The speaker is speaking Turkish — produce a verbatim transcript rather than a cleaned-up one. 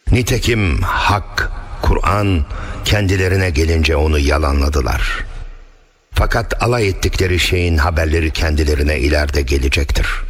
Nitekim Hak, Kur'an kendilerine gelince onu yalanladılar. Fakat alay ettikleri şeyin haberleri kendilerine ileride gelecektir.